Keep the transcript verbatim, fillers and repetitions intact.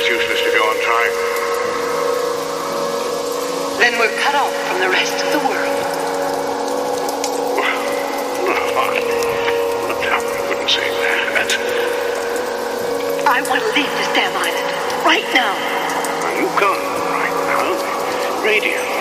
it's useless to go on trying. Then we're cut off from the rest of the world. Well, no, I wouldn't say that. I want to leave this damn island. Right now. Are you gone right now? Radio.